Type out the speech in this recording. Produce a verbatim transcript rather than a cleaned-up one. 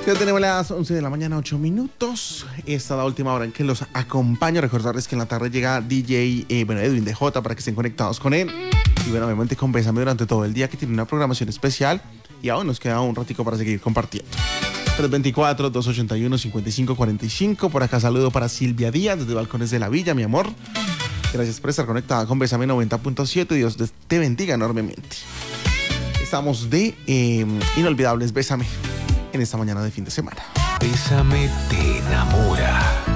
Ya tenemos las once de la mañana, ocho minutos. Esta es la última hora en que los acompaño. Recordarles que en la tarde llega D J, eh, bueno, Edwin D J, para que estén conectados con él. Y bueno, obviamente con Bésame durante todo el día, que tiene una programación especial. Y aún nos queda un ratico para seguir compartiendo. tres dos cuatro, dos ocho uno, cinco cinco cuatro cinco. Por acá saludo para Silvia Díaz, desde Balcones de la Villa, mi amor. Gracias por estar conectada con Bésame noventa punto siete. Dios te bendiga enormemente. Estamos de eh, Inolvidables Bésame en esta mañana de fin de semana. Bésame te enamora.